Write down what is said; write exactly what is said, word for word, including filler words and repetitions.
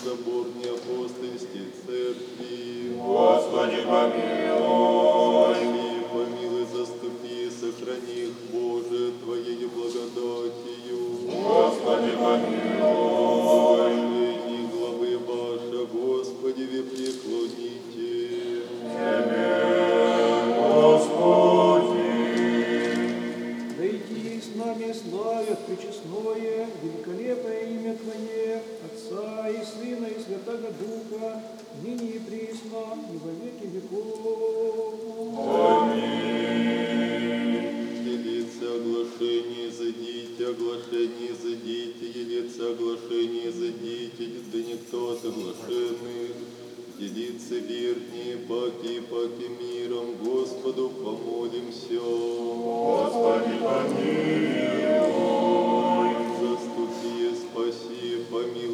соборней апостольской церкви. Господи, помилуй. Спаси, помилуй, заступи, сохрани их, Боже, Твоею благодатью. Господи, помилуй. Спасение главы ваша, Господи, вы преклоните. Тебе, Господи. Да иди с нами славят пречестное, великолепное имя Твое, Отца и Сына и Святаго Духа, ныне и присно, и во веки веков. Делится оглашение, зайдите, оглашение, зайдите, делится оглашение, зайдите, да никто от оглашенных. Делиться вернее, паки, паки миром, Господу помолимся. Господи, помилуй. Заступи, спаси, помилуй.